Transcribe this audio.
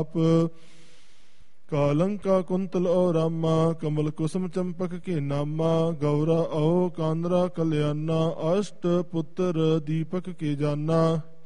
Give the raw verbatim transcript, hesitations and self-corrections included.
कालंका quintal और रामा कमल कुसुम चंपक के नामा गौरा अहो कांदरा कल्याणा अष्ट पुत्र दीपक के जाना